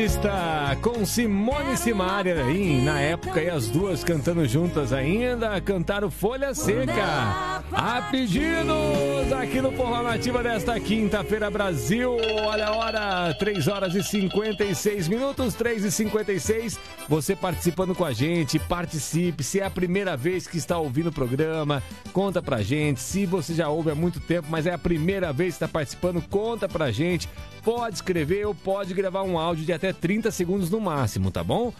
Pista com Simone e Simaria. E na época, e as duas cantando juntas ainda, cantaram Folha Seca. A pedidos aqui no Forró Nativa desta quinta-feira, Brasil. Olha a hora, 3 horas e 56 minutos, 3h56. Você participando com a gente, participe. Se é a primeira vez que está ouvindo o programa, conta pra gente. Se você já ouve há muito tempo, mas é a primeira vez que está participando, conta pra gente. Pode escrever ou pode gravar um áudio de até 30 segundos no máximo, tá bom?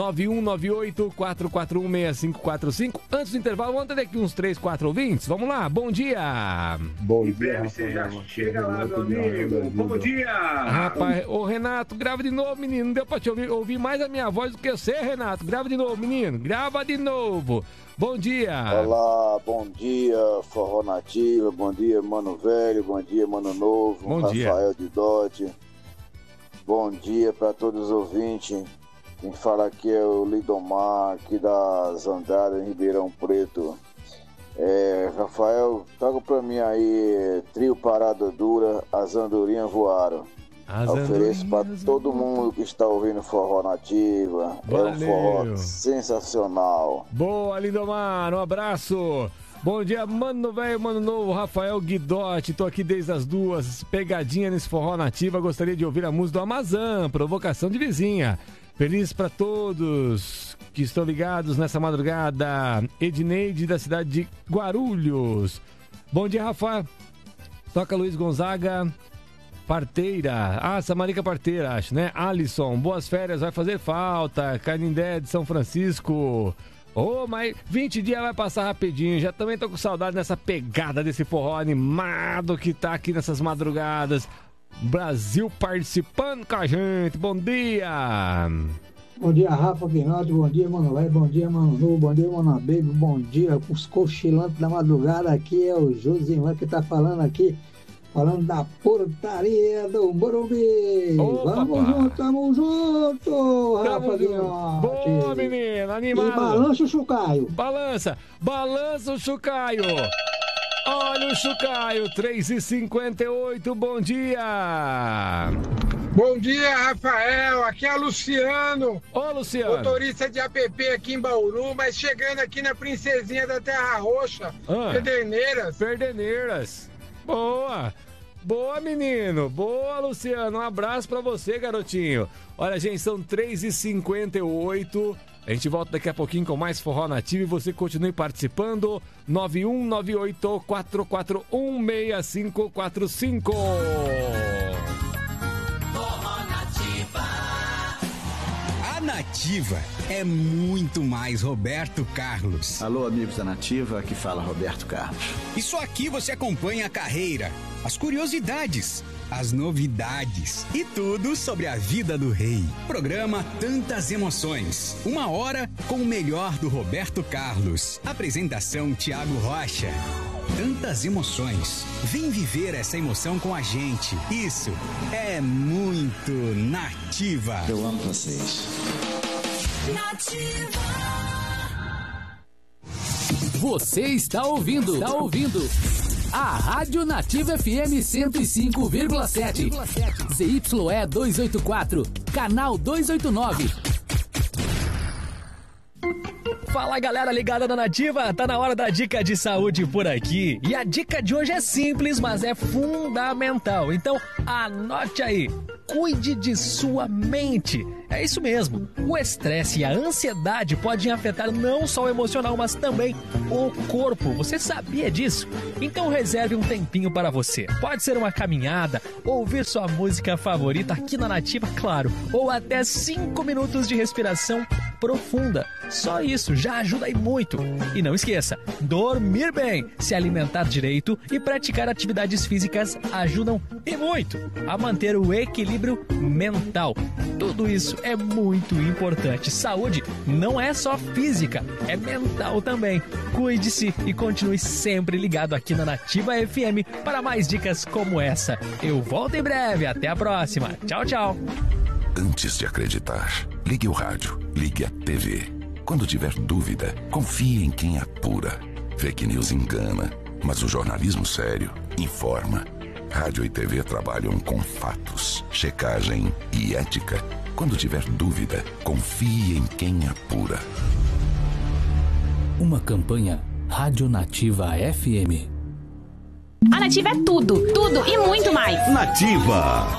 9198-441-6545. Antes do intervalo, vamos ter aqui uns 3, 4 ouvintes. Vamos lá, bom dia! Bom dia, você já chega lá, meu amigo. Bom dia! Rapaz, ô Renato, grava de novo, menino. Não deu pra te ouvir mais a minha voz do que você, Renato. Grava de novo, menino. Grava de novo. Bom dia! Olá, bom dia, Forró Nativa, bom dia, Mano Velho, bom dia, Mano Novo, bom Rafael dia. de Dote. Bom dia para todos os ouvintes. Quem fala aqui é o Lidomar, aqui das Andradas, em Ribeirão Preto. Rafael, toca pra mim aí, Trio Parada Dura, As Andorinhas Voaram. Ofereço para todo mundo que está ouvindo Forró Nativa. Valeu. É um forró sensacional. Boa, Lindomar, um abraço. Bom dia, Mano Velho, Mano Novo, Rafael Guidotti. Tô aqui desde as 2, pegadinha nesse Forró Nativa. Gostaria de ouvir a música do Amazã, Provocação de Vizinha. Feliz para todos que estão ligados nessa madrugada. Edneide, da cidade de Guarulhos. Bom dia, Rafa. Toca Luiz Gonzaga. Parteira, Samarica Parteira, acho, né? Alisson, boas férias, vai fazer falta. Canindé de São Francisco. Mas 20 dias vai passar rapidinho. Já também tô com saudade dessa pegada desse forró animado que tá aqui nessas madrugadas. Brasil participando com a gente. Bom dia! Bom dia, Rafa Guinaldo. Bom dia, Mano Velho. Bom dia, Mano Novo. Bom dia, Mano Baby. Bom dia, os cochilantes da madrugada. Aqui é o Josimar que tá falando aqui. Falando da portaria do Morumbi. Tamo junto, Rafa Guinaldo. Boa, menino, animado. E balança o chucaio. Balança o chucaio. Olha o chucaio, 3h58, bom dia. Bom dia, Rafael, aqui é o Luciano. Ô, Luciano. Motorista de app aqui em Bauru, mas chegando aqui na Princesinha da Terra Roxa, Pederneiras. Boa, menino. Boa, Luciano. Um abraço pra você, garotinho. Olha, gente, são 3h58. A gente volta daqui a pouquinho com mais Forró Nativa e você continue participando. 9198-441-6545. A Nativa é muito mais Roberto Carlos. Alô, amigos da Nativa, aqui fala Roberto Carlos. Isso aqui você acompanha a carreira, as curiosidades, as novidades e tudo sobre a vida do rei. Programa Tantas Emoções. 1 hora com o melhor do Roberto Carlos. Apresentação Tiago Rocha. Tantas emoções. Vem viver essa emoção com a gente. Isso é muito Nativa. Eu amo vocês. Nativa. Você está ouvindo a Rádio Nativa FM 105,7. ZYE 284, canal 289. Fala, galera ligada na Nativa, tá na hora da dica de saúde por aqui. E a dica de hoje é simples, mas é fundamental. Então, anote aí. Cuide de sua mente. É isso mesmo. O estresse e a ansiedade podem afetar não só o emocional, mas também o corpo. Você sabia disso? Então reserve um tempinho para você. Pode ser uma caminhada, ouvir sua música favorita aqui na Nativa, claro, ou até 5 minutos de respiração profunda. Só isso já ajuda aí muito. E não esqueça, dormir bem, se alimentar direito e praticar atividades físicas ajudam e muito a manter o equilíbrio mental. Tudo isso é muito importante. Saúde não é só física, é mental também. Cuide-se e continue sempre ligado aqui na Nativa FM para mais dicas como essa. Eu volto em breve, até a próxima. Tchau, tchau. Antes de acreditar, ligue o rádio, ligue a TV. Quando tiver dúvida, confie em quem apura. Fake news engana, mas o jornalismo sério informa. Rádio e TV trabalham com fatos, checagem e ética. Quando tiver dúvida, confie em quem apura. Uma campanha Rádio Nativa FM. A Nativa é tudo, tudo e muito mais. Nativa.